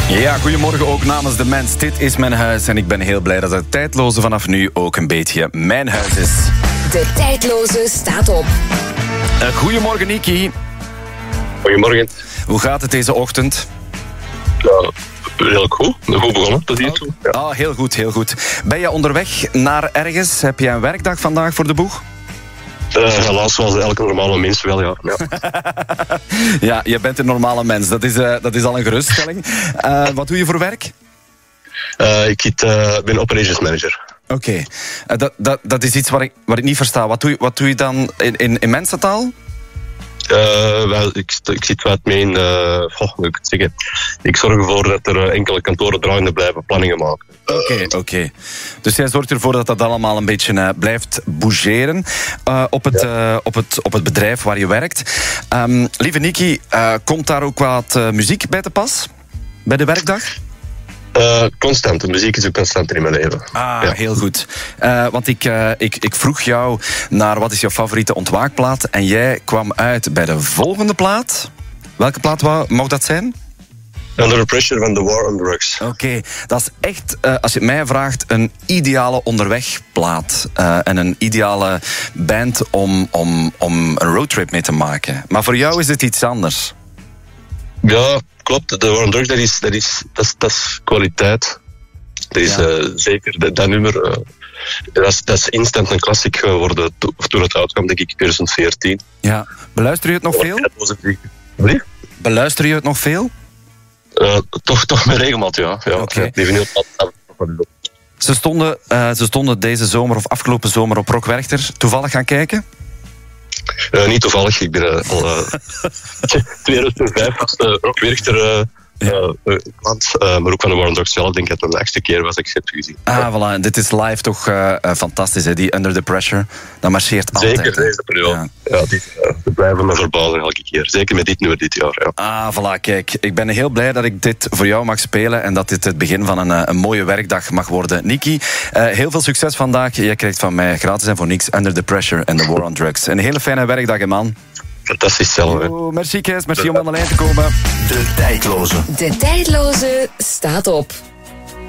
Ja, goedemorgen ook namens de mens. Dit is mijn huis en ik ben heel blij dat het tijdloze vanaf nu ook een beetje mijn huis is. De tijdloze staat op. Goedemorgen, Niki. Goedemorgen. Hoe gaat het deze ochtend? Ja, heel goed. Goed begonnen tot hiertoe. Ja. Ah, heel goed, heel goed. Ben je onderweg naar ergens? Heb je een werkdag vandaag voor de boeg? Helaas, zoals elke normale mens wel, ja. Ja, je bent een normale mens. Dat is al een geruststelling. Wat doe je voor werk? Ik ben operations manager. Oké. Dat is iets wat ik niet versta. Wat doe je dan in mensentaal? Ik zit wat mee in... hoe moet ik het zeggen? Ik zorg ervoor dat er enkele kantoren draaiende blijven planningen maken. Oké. Dus jij zorgt ervoor dat dat allemaal een beetje blijft bougeren op het bedrijf waar je werkt. Lieve Niki, komt daar ook wat muziek bij te pas? Bij de werkdag? Constant. De muziek is ook constant in mijn leven. Ja. Heel goed. Want ik vroeg jou naar wat is jouw favoriete ontwaakplaat en jij kwam uit bij de volgende plaat. Welke plaat mag dat zijn? Under the Pressure van The War on Drugs. Oké, dat is echt, als je het mij vraagt, een ideale onderwegplaat. En een ideale band om een roadtrip mee te maken. Maar voor jou is het iets anders. Ja, klopt. The War on Drugs, dat is kwaliteit. Dat is zeker dat nummer. Dat is instant een klassiek geworden toen het uitkwam, denk ik, 2014. Ja. Beluister je het nog veel? Nee? Beluister je het nog veel? Toch met regelmaat, ja. Okay. Ze stonden deze zomer of afgelopen zomer op Rock Werchter. Toevallig gaan kijken? Niet toevallig. Ik ben al 2005 als Rock Werchter klant. Maar ook van de War on Drugs zelf. Denk ik dat het de 8e keer was dat ik ze heb gezien. Voilà. Dit is live toch fantastisch, hè? Die Under the Pressure. Dat marcheert altijd. Zeker deze periode. Ja, die blijven me verbazen elke keer. Zeker met dit nummer dit jaar. Ja. Voilà, kijk. Ik ben heel blij dat ik dit voor jou mag spelen en dat dit het begin van een mooie werkdag mag worden. Niki, heel veel succes vandaag. Jij krijgt van mij gratis en voor niks Under the Pressure en The War on Drugs. Een hele fijne werkdag, hè, man. Fantastisch zelf. Merci, Kees. Merci om aan de lijn te komen. De tijdloze staat op.